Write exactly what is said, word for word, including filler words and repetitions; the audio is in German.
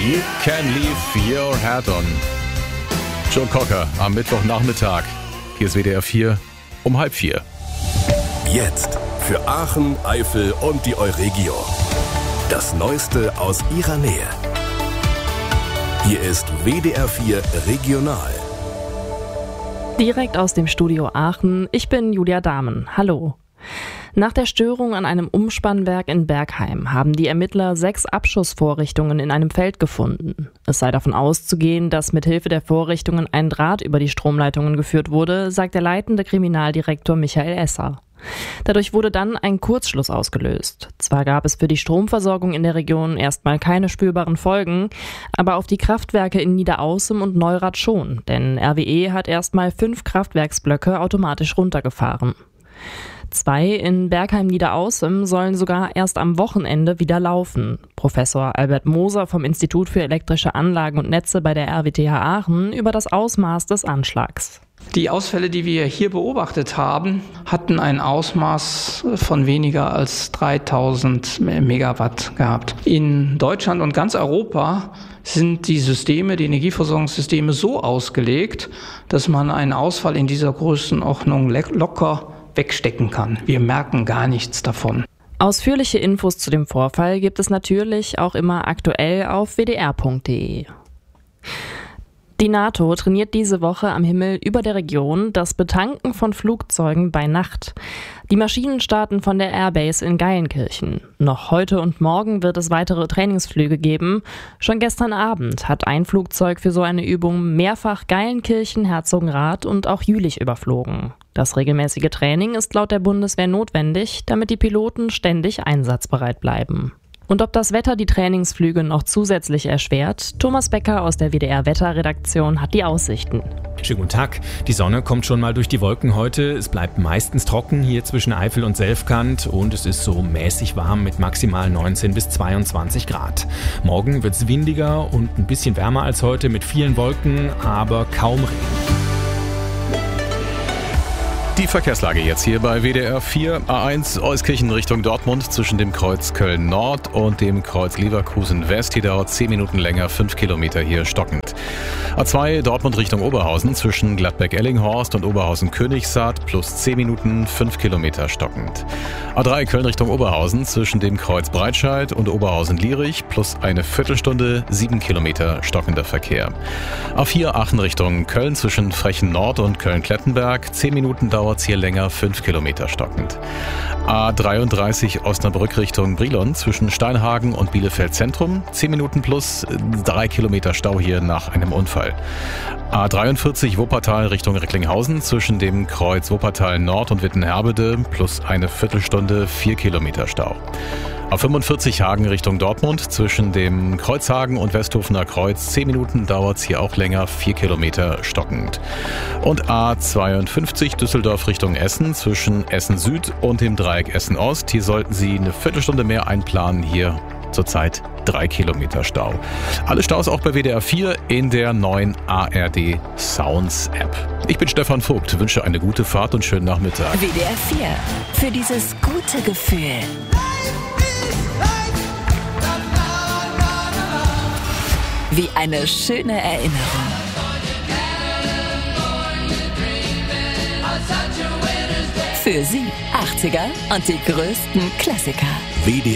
You Can Leave Your Hat On. Joe Cocker am Mittwochnachmittag. Hier ist W D R vier um halb vier. Jetzt für Aachen, Eifel und die Euregio. Das Neueste aus ihrer Nähe. Hier ist W D R vier Regional. Direkt aus dem Studio Aachen. Ich bin Julia Dahmen. Hallo. Nach der Störung an einem Umspannwerk in Bergheim haben die Ermittler sechs Abschussvorrichtungen in einem Feld gefunden. Es sei davon auszugehen, dass mit Hilfe der Vorrichtungen ein Draht über die Stromleitungen geführt wurde, sagt der leitende Kriminaldirektor Michael Esser. Dadurch wurde dann ein Kurzschluss ausgelöst. Zwar gab es für die Stromversorgung in der Region erstmal keine spürbaren Folgen, aber auf die Kraftwerke in Niederaußem und Neurath schon, denn R W E hat erstmal fünf Kraftwerksblöcke automatisch runtergefahren. Zwei in Bergheim-Niederaußem sollen sogar erst am Wochenende wieder laufen. Professor Albert Moser vom Institut für elektrische Anlagen und Netze bei der R W T H Aachen über das Ausmaß des Anschlags. Die Ausfälle, die wir hier beobachtet haben, hatten ein Ausmaß von weniger als dreitausend Megawatt gehabt. In Deutschland und ganz Europa sind die Systeme, die Energieversorgungssysteme so ausgelegt, dass man einen Ausfall in dieser Größenordnung locker wegstecken kann. Wir merken gar nichts davon. Ausführliche Infos zu dem Vorfall gibt es natürlich auch immer aktuell auf w d r punkt d e. Die NATO trainiert diese Woche am Himmel über der Region das Betanken von Flugzeugen bei Nacht. Die Maschinen starten von der Airbase in Geilenkirchen. Noch heute und morgen wird es weitere Trainingsflüge geben. Schon gestern Abend hat ein Flugzeug für so eine Übung mehrfach Geilenkirchen, Herzogenrath und auch Jülich überflogen. Das regelmäßige Training ist laut der Bundeswehr notwendig, damit die Piloten ständig einsatzbereit bleiben. Und ob das Wetter die Trainingsflüge noch zusätzlich erschwert? Thomas Becker aus der W D R-Wetterredaktion hat die Aussichten. Schönen guten Tag. Die Sonne kommt schon mal durch die Wolken heute. Es bleibt meistens trocken hier zwischen Eifel und Selfkant und es ist so mäßig warm mit maximal neunzehn bis zweiundzwanzig Grad. Morgen wird es windiger und ein bisschen wärmer als heute mit vielen Wolken, aber kaum Regen. Die Verkehrslage jetzt hier bei W D R vier. A eins Euskirchen Richtung Dortmund zwischen dem Kreuz Köln Nord und dem Kreuz Leverkusen West. Hier dauert zehn Minuten länger, fünf Kilometer hier stockend. A zwei Dortmund Richtung Oberhausen zwischen Gladbeck-Ellinghorst und Oberhausen-Königssaat plus zehn Minuten, fünf Kilometer stockend. A drei Köln Richtung Oberhausen zwischen dem Kreuz Breitscheid und Oberhausen-Lierich plus eine Viertelstunde, sieben Kilometer stockender Verkehr. A vier Aachen Richtung Köln zwischen Frechen Nord und Köln-Klettenberg, zehn Minuten dauert hier länger, fünf Kilometer stockend. A dreiunddreißig Osnabrück Richtung Brilon zwischen Steinhagen und Bielefeld Zentrum, zehn Minuten plus drei Kilometer Stau hier nach einem Unfall. A dreiundvierzig Wuppertal Richtung Recklinghausen zwischen dem Kreuz Wuppertal Nord und Wittenherbede plus eine Viertelstunde, vier Kilometer Stau. A fünfundvierzig Hagen Richtung Dortmund zwischen dem Kreuzhagen und Westhofener Kreuz. zehn Minuten dauert's hier auch länger, vier Kilometer stockend. Und A zweiundfünfzig Düsseldorf Richtung Essen zwischen Essen Süd und dem Dreieck Essen Ost. Hier sollten Sie eine Viertelstunde mehr einplanen. Hier zurzeit drei Kilometer Stau. Alle Staus auch bei W D R vier in der neuen A R D Sounds App. Ich bin Stefan Vogt, wünsche eine gute Fahrt und schönen Nachmittag. W D R vier für dieses gute Gefühl. Wie eine schöne Erinnerung. Für Sie achtziger und die größten Klassiker. W D